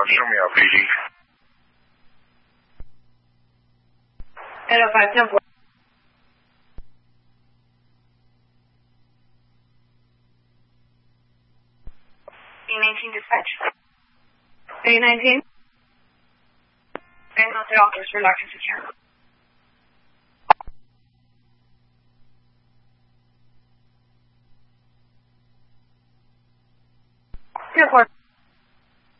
10秒飞机。 655. A19 dispatch. A19. And the office relax and secure. Airport.